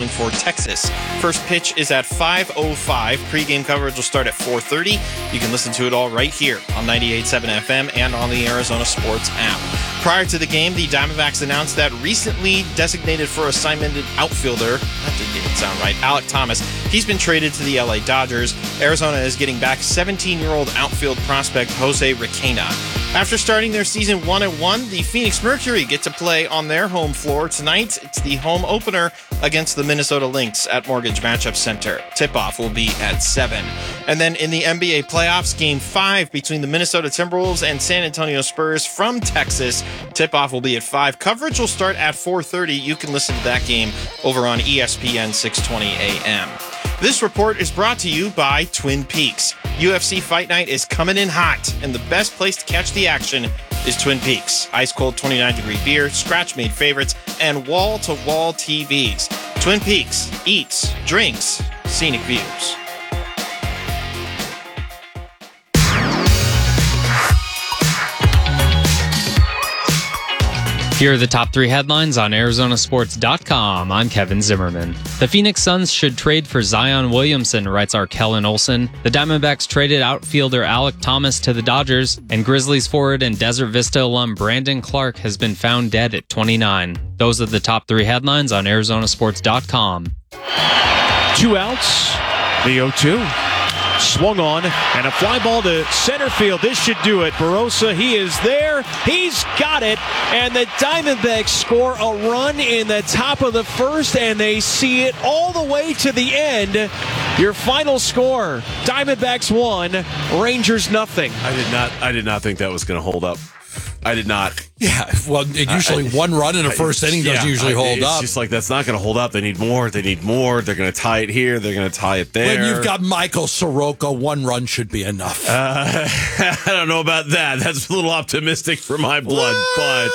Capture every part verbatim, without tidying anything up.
Open for Texas. First pitch is at five oh five. Pre-game coverage will start at four thirty. You can listen to it all right here on ninety-eight point seven F M and on the Arizona Sports app. Prior to the game, the Diamondbacks announced that recently designated for assignment outfielder, that didn't sound right, Alek Thomas, he's been traded to the L A Dodgers. Arizona is getting back seventeen-year-old outfield prospect Jose Requena. After starting their season one and one, the Phoenix Mercury get to play on their home floor tonight. It's the home opener against the Minnesota Lynx at Mortgage Matchup Center. Tip-off will be at seven. And then in the N B A playoffs, game five between the Minnesota Timberwolves and San Antonio Spurs from Texas. Tip-off will be at five. Coverage will start at four thirty. You can listen to that game over on E S P N six twenty A M. This report is brought to you by Twin Peaks. U F C Fight Night is coming in hot, and the best place to catch the action is Twin Peaks. Ice-cold twenty-nine degree beer, scratch-made favorites, and wall-to-wall T Vs. Twin Peaks, eats, drinks, scenic views. Here are the top three headlines on Arizona Sports dot com. I'm Kevin Zimmerman. The Phoenix Suns should trade for Zion Williamson, writes our Kellen Olson. The Diamondbacks traded outfielder Alek Thomas to the Dodgers, and Grizzlies forward and Desert Vista alum Brandon Clark has been found dead at twenty-nine. Those are the top three headlines on Arizona Sports dot com. Two outs. The oh two. Swung on, and a fly ball to center field. This should do it. Barossa, he is there. He's got it. And the Diamondbacks score a run in the top of the first, and they see it all the way to the end. Your final score, Diamondbacks one, Rangers nothing. I did not I did not think that was going to hold up. I did not. Yeah, well, it usually I, one run in a first I, inning doesn't yeah, usually hold it's up. It's just like, that's not going to hold up. They need more. They need more. They're going to tie it here. They're going to tie it there. When you've got Michael Soroka, one run should be enough. Uh, I don't know about that. That's a little optimistic for my blood, well, but...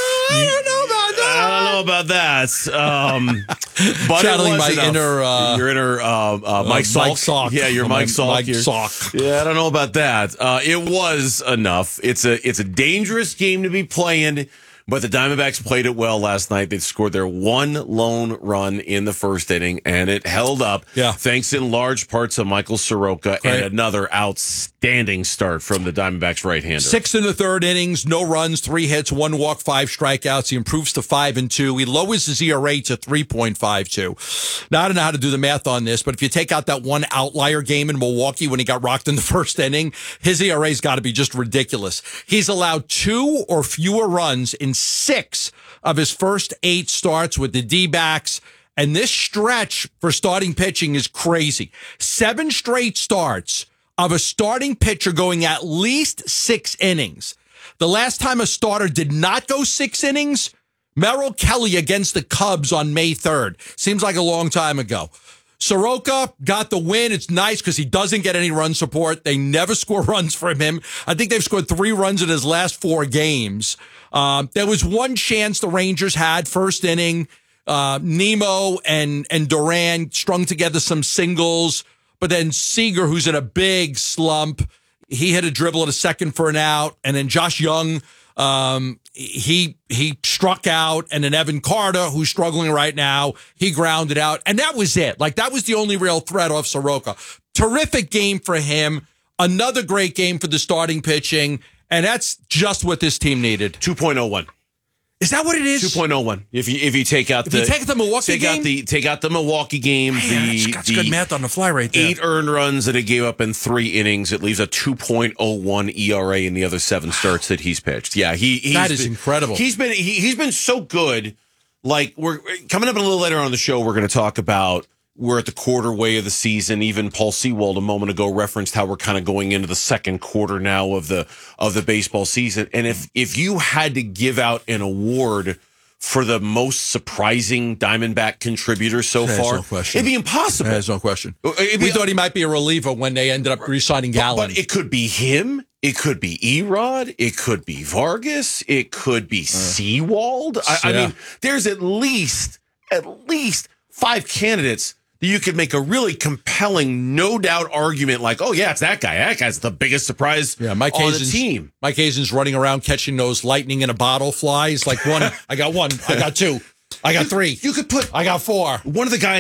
I don't know about that. I don't know about that. Um, but channeling my enough. inner, uh, your inner uh, uh, Mike uh, Mike Salk. Salk. Yeah, your oh, Mike Salk. Mike Your, Salk. Yeah, I don't know about that. Uh, it was enough. It's a it's a dangerous game to be playing. But the Diamondbacks played it well last night. They scored their one lone run in the first inning, and it held up. Yeah. Thanks in large parts of Michael Soroka Great. and another outstanding start from the Diamondbacks right-hander. Six in the third innings, no runs, three hits, one walk, five strikeouts. He improves to five and two. He lowers his E R A to three point five two. Now I don't know how to do the math on this, but if you take out that one outlier game in Milwaukee when he got rocked in the first inning, his E R A's got to be just ridiculous. He's allowed two or fewer runs in six of his first eight starts with the D-backs. And this stretch for starting pitching is crazy. Seven straight starts of a starting pitcher going at least six innings. The last time a starter did not go six innings, Merrill Kelly against the Cubs on May third. Seems like a long time ago. Soroka got the win. It's nice because he doesn't get any run support. They never score runs from him. I think they've scored three runs in his last four games. Um, there was one chance the Rangers had first inning. Uh, Nemo and, and Duran strung together some singles, but then Seager, who's in a big slump, he hit a dribble at a second for an out. And then Josh Young, um, he, he struck out. And then Evan Carter, who's struggling right now, he grounded out. And that was it. Like, that was the only real threat off Soroka. Terrific game for him. Another great game for the starting pitching. And that's just what this team needed. two point oh one. Is that what it is? two point oh one. If you if you take out if the you take the Milwaukee take game, out the take out the Milwaukee game, Man, the, that's, that's the good math on the fly right there. Eight earned runs that he gave up in three innings. It leaves a two point oh one E R A in the other seven starts that he's pitched. Yeah, he he's that is been, incredible. He's been he, he's been so good. Like, we're coming up a little later on the show, we're going to talk about. We're at the quarter way of the season. Even Paul Sewald a moment ago referenced how we're kind of going into the second quarter now of the of the baseball season. And if if you had to give out an award for the most surprising Diamondback contributor so There's far, no question. it'd be impossible. There's no question. It'd be, we thought he might be a reliever when they ended up re-signing Gallen. But it could be him. It could be Erod. It could be Vargas. It could be uh, Sewald. I, I yeah. mean, there's at least at least five candidates that you could make a really compelling, no doubt argument like, oh, yeah, it's that guy. That guy's the biggest surprise yeah, Mike on Hazen's, the team. Mike Hazen's running around catching those lightning in a bottle flies. Like, one, I got one, I got two, I got three. You could put I got four. One of the guys